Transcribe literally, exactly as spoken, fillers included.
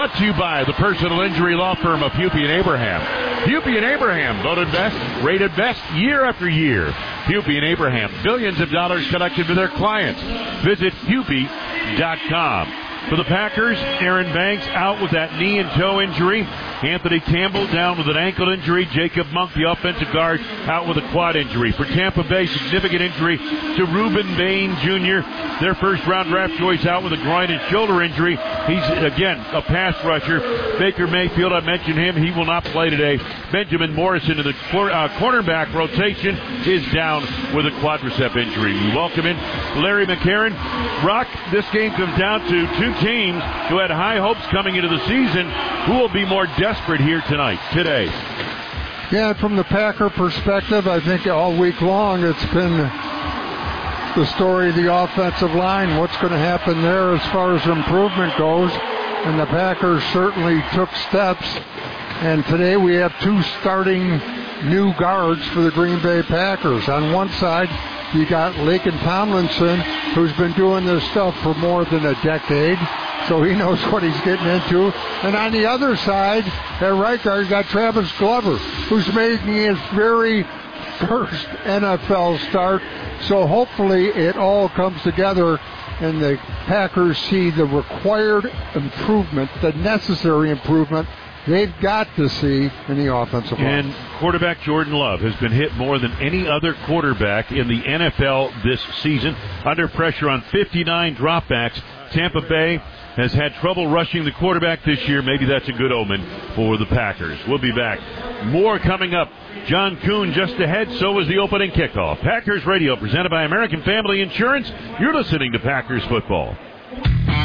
Brought to you by the personal injury law firm of Hupy and Abraham. Hupy and Abraham, voted best, rated best year after year. Hupy and Abraham, billions of dollars collected to their clients. Visit Hupy dot com. For the Packers, Aaron Banks out with that knee and toe injury. Anthony Campbell down with an ankle injury. Jacob Monk, the offensive guard, out with a quad injury. For Tampa Bay, significant injury to Reuben Bain Junior Their first-round draft choice out with a groin and shoulder injury. He's, again, a pass rusher. Baker Mayfield, I mentioned him. He will not play today. Benjamin Morrison in the cor- uh, cornerback rotation is down with a quadricep injury. We welcome in Larry McCarron. Rock, this game comes down to two teams who had high hopes coming into the season. Who will be more desperate here tonight, today? Yeah, from the Packer perspective, I think all week long it's been the story of the offensive line. What's going to happen there as far as improvement goes? And the Packers certainly took steps. And today we have two starting new guards for the Green Bay Packers. On one side, you got Laken Tomlinson, who's been doing this stuff for more than a decade, so he knows what he's getting into. And on the other side, at right guard, you got Travis Glover, who's making his very first N F L start. So hopefully it all comes together and the Packers see the required improvement, the necessary improvement they've got to see in the offensive line. And quarterback Jordan Love has been hit more than any other quarterback in the N F L this season. Under pressure on fifty-nine dropbacks. Tampa Bay has had trouble rushing the quarterback this year. Maybe that's a good omen for the Packers. We'll be back. More coming up. John Kuhn just ahead. So is the opening kickoff. Packers Radio presented by American Family Insurance. You're listening to Packers Football.